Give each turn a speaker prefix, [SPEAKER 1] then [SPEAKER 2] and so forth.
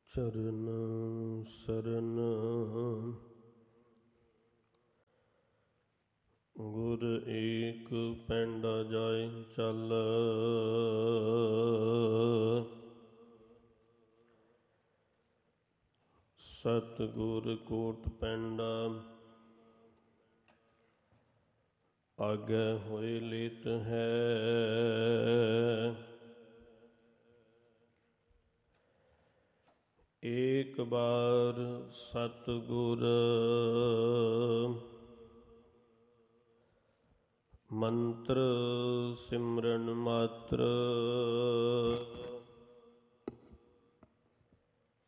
[SPEAKER 1] ਚਰਨ ਸਰਨ ਗੁਰ ਏਕ ਪੈਂਡਾ ਜਾਏ ਚੱਲ। ਸਤਿਗੁਰ ਕੋਟ ਪੈਂਡਾ ਆਗੇ ਹੋਏ ਲੇਤ ਹੈ। ਏਕ ਬਾਰ ਸਤਿਗੁਰ ਮੰਤਰ ਸਿਮਰਨ ਮਾਤਰ।